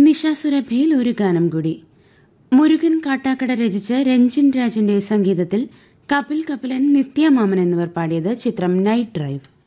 നിഷ സുരഭിയിൽ ഒരു ഗാനം കൂടി. മുരുകൻ കാട്ടാക്കട രചിച്ച് രഞ്ജിൻ രാജിന്റെ സംഗീതത്തിൽ കപിൽ കപിലൻ, നിത്യ മാമൻ എന്നിവർ പാടിയത്. ചിത്രം നൈറ്റ് ഡ്രൈവ്.